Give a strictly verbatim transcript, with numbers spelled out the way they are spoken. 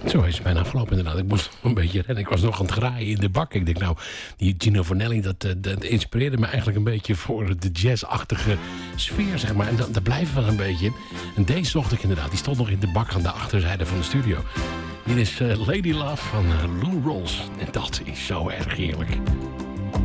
Zo is het bijna afgelopen inderdaad. Ik moest nog een beetje rennen. Ik was nog aan het graaien in de bak. Ik denk nou, die Gino Vanelli, dat, uh, dat inspireerde me eigenlijk een beetje voor de jazzachtige sfeer, zeg maar. En dat, dat blijven we wel een beetje. En deze zocht ik inderdaad. Die stond nog in de bak aan de achterzijde van de studio. Hier is uh, Lady Love van uh, Lou Rawls. En dat is zo erg heerlijk.